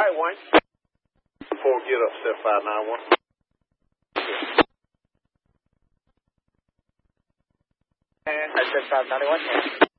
right, Wayne. Before we get up, step 591. And I said 591.